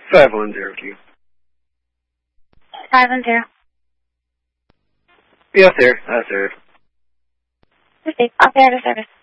5102. 510. Yes, sir. Sir. Received. Operator service.